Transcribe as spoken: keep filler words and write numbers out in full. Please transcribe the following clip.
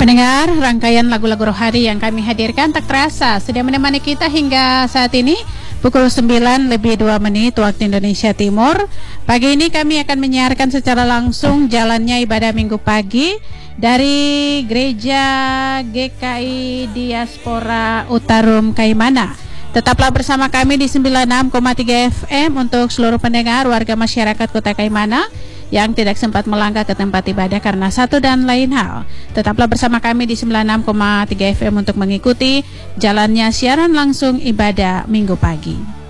Pendengar, rangkaian lagu-lagu rohani yang kami hadirkan tak terasa sudah menemani kita hingga saat ini pukul sembilan lebih dua menit waktu Indonesia Timur. Pagi ini kami akan menyiarkan secara langsung jalannya ibadah Minggu pagi dari Gereja G K I Diaspora Utarum Kaimana. Tetaplah bersama kami di sembilan puluh enam koma tiga F M untuk seluruh pendengar warga masyarakat Kota Kaimana yang tidak sempat melangkah ke tempat ibadah karena satu dan lain hal. Tetaplah bersama kami di sembilan puluh enam koma tiga F M untuk mengikuti jalannya siaran langsung ibadah Minggu pagi.